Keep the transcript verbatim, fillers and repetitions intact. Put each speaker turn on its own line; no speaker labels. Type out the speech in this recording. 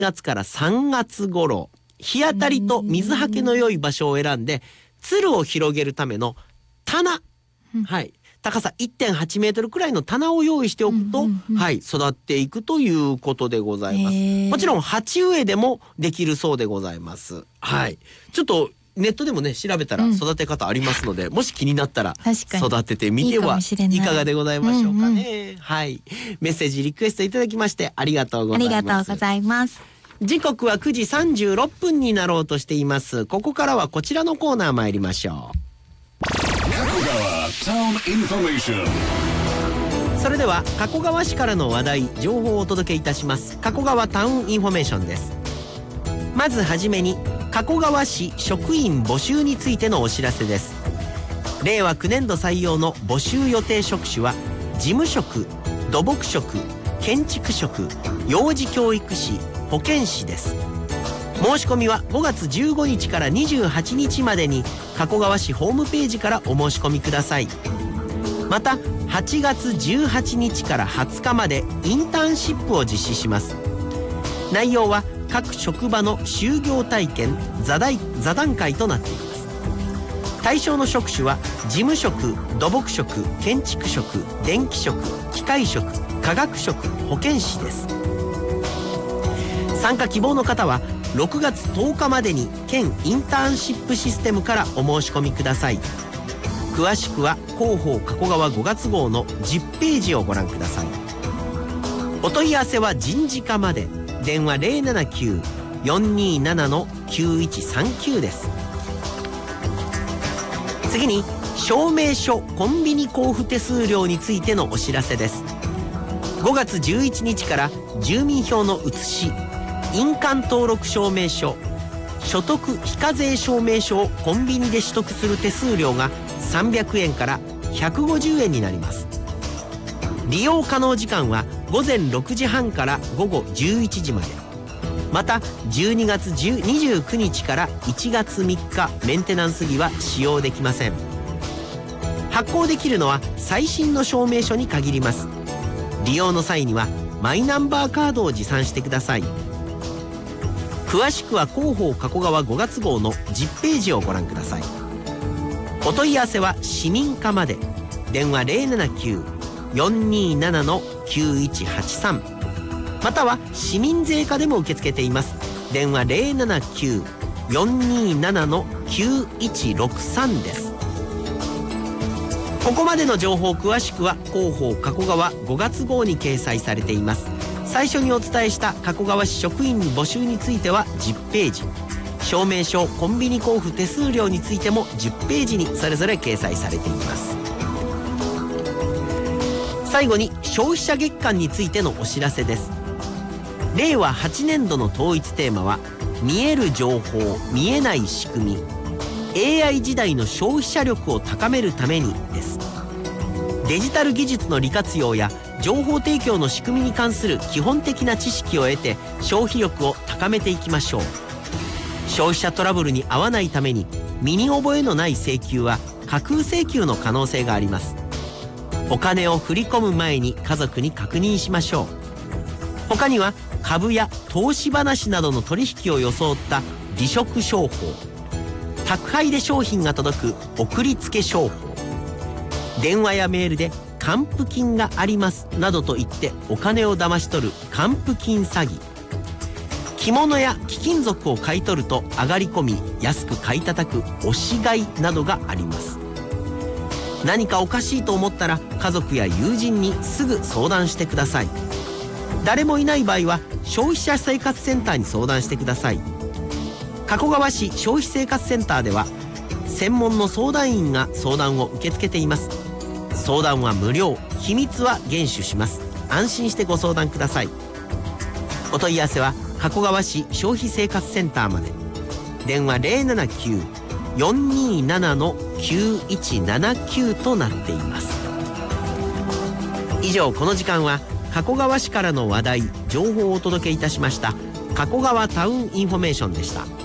がつからさんがつ頃、日当たりと水はけの良い場所を選んで、つるを広げるための棚、はい、高さ いってんはちメートルくらいの棚を用意しておくと、うんうんうん、はい、育っていくということでございます。もちろん鉢植えでもできるそうでございます。はい、ちょっとネットでもね調べたら育て方ありますので、うん、もし気になったら育ててみてはいかがでございましょうかね。うんうん、はい、メッセージリクエストいただきましてありがとうございます。
ありがとうございます。
時刻はくじさんじゅうろっぷんになろうとしています。ここからはこちらのコーナー参りましょう。それでは加古川市からの話題情報をお届けいたします。加古川タウンインフォメーションです。まずはじめに加古川市職員募集についてのお知らせです。れいわきゅうねんど採用の募集予定職種は事務職、土木職、建築職、幼児教育士、保健師です。申し込みはごがつじゅうごにちからにじゅうはちにちまでに加古川市ホームページからお申し込みください。またはちがつじゅうはちにちからはつかまでインターンシップを実施します。内容は各職場の就業体験、座談、座談会となっています。対象の職種は事務職、土木職、建築職、電気職、機械職、化学職、保健師です。参加希望の方はろくがつとおかまでに県インターンシップシステムからお申し込みください。詳しくは広報加古川ごがつ号のじゅっページをご覧ください。お問い合わせは人事課まで。電話 ゼロななきゅう よんにーなな きゅういちさんきゅう です。次に証明書コンビニ交付手数料についてのお知らせです。ごがつじゅういちにちから住民票の写し、印鑑登録証明書、所得非課税証明書をコンビニで取得する手数料がさんびゃくえんからひゃくごじゅうえんになります。利用可能時間はごぜんろくじはんからごごじゅういちじまで。またじゅうにがつにじゅうくにちからいちがつみっかメンテナンス日は使用できません。発行できるのは最新の証明書に限ります。利用の際にはマイナンバーカードを持参してください。詳しくは広報加古川ごがつ号のじゅっページをご覧ください。お問い合わせは市民課まで。電話 ゼロななきゅう よんにーなな きゅういちはちさん または市民税課でも受け付けています。電話 ゼロななきゅう よんにーなな きゅういちろくさん です。ここまでの情報詳しくは広報加古川ごがつ号に掲載されています。最初にお伝えした加古川市職員募集についてはじゅっページ、証明書コンビニ交付手数料についてもじゅっページにそれぞれ掲載されています。最後に消費者月間についてのお知らせです。れいわはちねんどの統一テーマは見える情報、見えない仕組み、 エーアイ 時代の消費者力を高めるためにです。デジタル技術の利活用や情報提供の仕組みに関する基本的な知識を得て消費力を高めていきましょう。消費者トラブルに遭わないために身に覚えのない請求は架空請求の可能性があります。お金を振り込む前に家族に確認しましょう。他には株や投資話などの取引を装った利息商法、宅配で商品が届く送りつけ商法、電話やメールで還付金がありますなどと言ってお金を騙し取る還付金詐欺、着物や貴金属を買い取ると上がり込み安く買い叩く押し買いなどがあります。何かおかしいと思ったら家族や友人にすぐ相談してください。誰もいない場合は消費者生活センターに相談してください。加古川市消費生活センターでは専門の相談員が相談を受け付けています。相談は無料、秘密は厳守します。安心してご相談ください。お問い合わせは加古川市消費生活センターまで。電話 ゼロななきゅう よんにーなな きゅういちななきゅう となっています。以上、この時間は加古川市からの話題情報をお届けいたしました加古川タウンインフォメーションでした。